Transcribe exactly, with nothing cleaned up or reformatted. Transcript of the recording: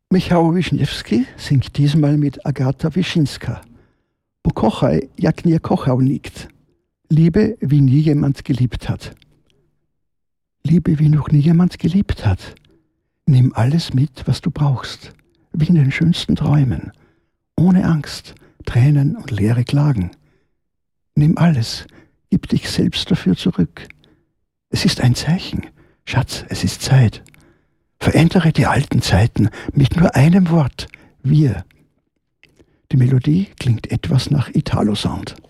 Michał Wiśniewski singt diesmal mit Agata Wischinska. Bo kochaj, jak nie kochał nikt. Liebe, wie nie jemand geliebt hat. Liebe, wie noch nie jemand geliebt hat. Nimm alles mit, was du brauchst, wie in den schönsten Träumen, ohne Angst, Tränen und leere Klagen. Nimm alles, gib dich selbst dafür zurück. Es ist ein Zeichen, Schatz, es ist Zeit. Verändere die alten Zeiten mit nur einem Wort, wir. Die Melodie klingt etwas nach Italo-Sound.